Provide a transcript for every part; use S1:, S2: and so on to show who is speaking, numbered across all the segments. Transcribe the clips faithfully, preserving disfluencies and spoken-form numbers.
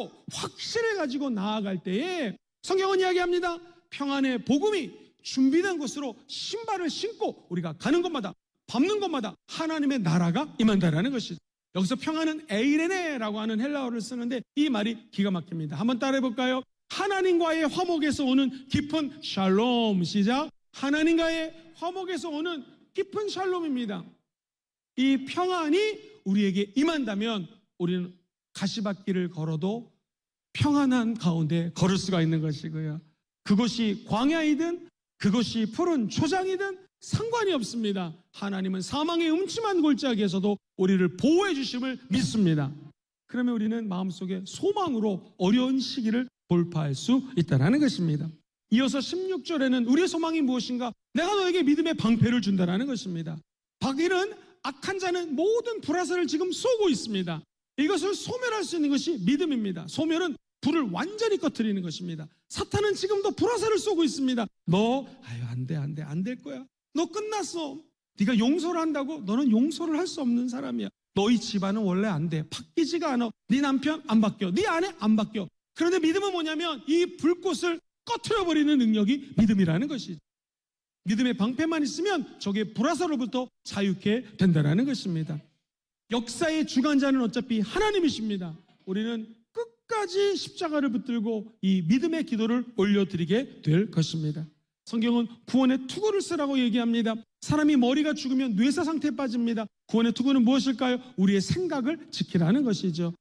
S1: 믿음으로 확신을 가지고 나아갈 때에 성경은 이야기합니다. 평안의 복음이 준비된 곳으로 신발을 신고 우리가 가는 곳마다 밟는 곳마다 하나님의 나라가 임한다라는 것이죠. 여기서 평안은 에이레네라고 하는 헬라어를 쓰는데 이 말이 기가 막힙니다. 한번 따라해 볼까요? 하나님과의 화목에서 오는 깊은 샬롬. 시작. 하나님과의 화목에서 오는 깊은 샬롬입니다. 이 평안이 우리에게 임한다면 우리는 가시밭길을 걸어도 평안한 가운데 걸을 수가 있는 것이고요. 그것이 광야이든 그것이 푸른 초장이든 상관이 없습니다. 하나님은 사망의 음침한 골짜기에서도 우리를 보호해 주심을 믿습니다. 그러면 우리는 마음속에 소망으로 어려운 시기를 돌파할 수 있다는 것입니다. 이어서 십육 절에는 우리의 소망이 무엇인가? 내가 너에게 믿음의 방패를 준다는 것입니다. 바길은 악한 자는 모든 불화살을 지금 쏘고 있습니다. 이것을 소멸할 수 있는 것이 믿음입니다. 소멸은 불을 완전히 꺼뜨리는 것입니다. 사탄은 지금도 불화살을 쏘고 있습니다. 너 아유 안 돼 안 돼 안 될 거야. 너 끝났어. 네가 용서를 한다고? 너는 용서를 할 수 없는 사람이야. 너희 집안은 원래 안 돼. 바뀌지가 않아. 네 남편 안 바뀌어. 네 아내 안 바뀌어. 그런데 믿음은 뭐냐면 이 불꽃을 꺼트려버리는 능력이 믿음이라는 것이죠. 믿음의 방패만 있으면 적의 불화살로부터 자유케 된다는 것입니다. 역사의 주관자는 어차피 하나님이십니다. 우리는 끝까지 십자가를 붙들고 이 믿음의 기도를 올려드리게 될 것입니다. 성경은 구원의 투구를 쓰라고 얘기합니다. 사람이 머리가 죽으면 뇌사 상태에 빠집니다. 구원의 투구는 무엇일까요? 우리의 생각을 지키라는 것이죠.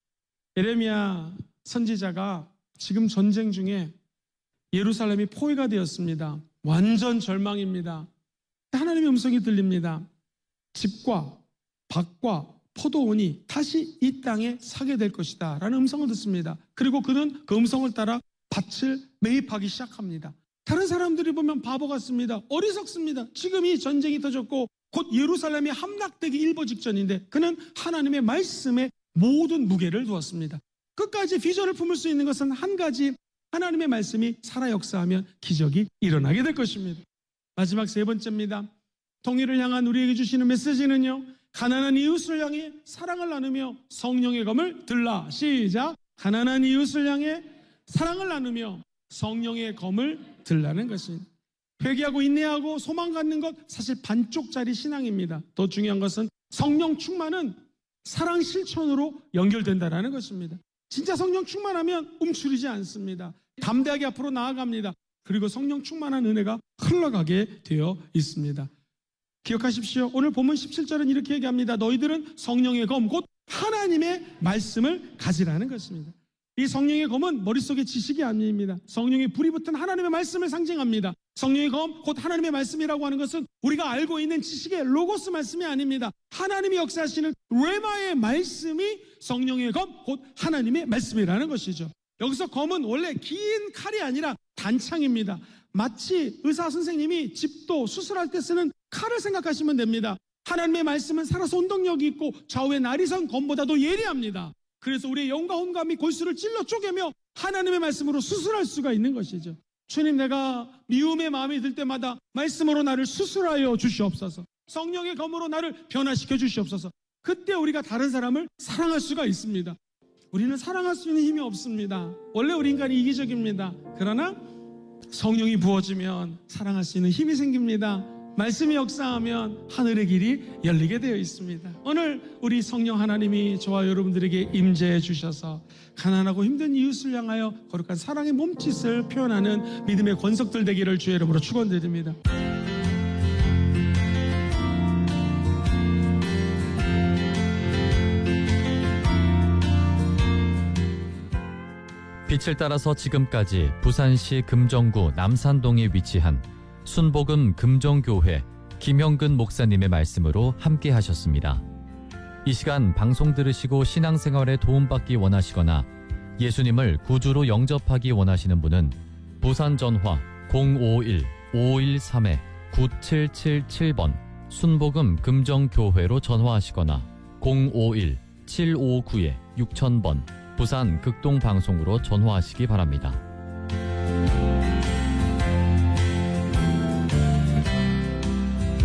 S1: 예레미야 선지자가 지금 전쟁 중에 예루살렘이 포위가 되었습니다. 완전 절망입니다. 하나님의 음성이 들립니다. 집과 밭과 포도원이 다시 이 땅에 사게 될 것이다 라는 음성을 듣습니다. 그리고 그는 그 음성을 따라 밭을 매입하기 시작합니다. 다른 사람들이 보면 바보 같습니다. 어리석습니다. 지금 이 전쟁이 터졌고 곧 예루살렘이 함락되기 일보 직전인데 그는 하나님의 말씀에 모든 무게를 두었습니다. 끝까지 비전을 품을 수 있는 것은 한 가지, 하나님의 말씀이 살아 역사하면 기적이 일어나게 될 것입니다. 마지막 세 번째입니다. 통일을 향한 우리에게 주시는 메시지는요, 가난한 이웃을 향해 사랑을 나누며 성령의 검을 들라. 시작. 가난한 이웃을 향해 사랑을 나누며 성령의 검을 들라는 것입니다. 회개하고 인내하고 소망 갖는 것 사실 반쪽짜리 신앙입니다. 더 중요한 것은 성령 충만은 사랑 실천으로 연결된다는 것입니다. 진짜 성령 충만하면 움츠리지 않습니다. 담대하게 앞으로 나아갑니다. 그리고 성령 충만한 은혜가 흘러가게 되어 있습니다. 기억하십시오. 오늘 본문 십칠 절은 이렇게 얘기합니다. 너희들은 성령의 검, 곧 하나님의 말씀을 가지라는 것입니다. 이 성령의 검은 머릿속의 지식이 아닙니다. 성령의 불이 붙은 하나님의 말씀을 상징합니다. 성령의 검, 곧 하나님의 말씀이라고 하는 것은 우리가 알고 있는 지식의 로고스 말씀이 아닙니다. 하나님이 역사하시는 레마의 말씀이 성령의 검, 곧 하나님의 말씀이라는 것이죠. 여기서 검은 원래 긴 칼이 아니라 단창입니다. 마치 의사 선생님이 집도 수술할 때 쓰는 칼을 생각하시면 됩니다. 하나님의 말씀은 살아서 운동력이 있고 좌우의 날이선 검보다도 예리합니다. 그래서 우리의 영과 혼감이 골수를 찔러 쪼개며 하나님의 말씀으로 수술할 수가 있는 것이죠. 주님, 내가 미움의 마음이 들 때마다 말씀으로 나를 수술하여 주시옵소서. 성령의 검으로 나를 변화시켜 주시옵소서. 그때 우리가 다른 사람을 사랑할 수가 있습니다. 우리는 사랑할 수 있는 힘이 없습니다. 원래 우리 인간이 이기적입니다. 그러나 성령이 부어지면 사랑할 수 있는 힘이 생깁니다. 말씀이 역사하면 하늘의 길이 열리게 되어 있습니다. 오늘 우리 성령 하나님이 저와 여러분들에게 임재해 주셔서 가난하고 힘든 이웃을 향하여 거룩한 사랑의 몸짓을 표현하는 믿음의 권석들 되기를 주의 이름으로 축원드립니다.
S2: 빛을 따라서 지금까지 부산시 금정구 남산동에 위치한 순복음 금정교회 김형근 목사님의 말씀으로 함께 하셨습니다. 이 시간 방송 들으시고 신앙생활에 도움받기 원하시거나 예수님을 구주로 영접하기 원하시는 분은 부산 전화 공오일 오일삼 구칠칠칠 번 순복음 금정교회로 전화하시거나 공오일 칠오구 육천 번 부산 극동방송으로 전화하시기 바랍니다.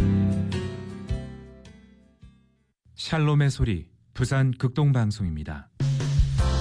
S3: 샬롬의 소리 부산 극동방송입니다.